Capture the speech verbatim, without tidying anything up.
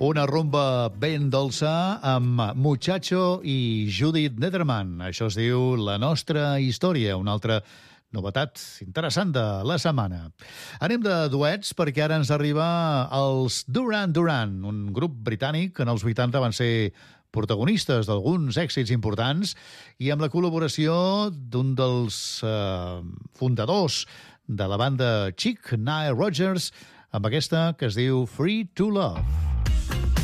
Una rumba ben dolça amb Muchacho i Judith Nederman. Això es diu La nostra història, una altra novetat interessant de la setmana. Anem de duets perquè ara ens arriba els Duran Duran, un grup britànic que en els vuitanta van ser protagonistes d'alguns èxits importants i amb la col·laboració d'un dels eh, fundadors de la banda Chic, Nile Rodgers, amb aquesta que es diu Free to Love.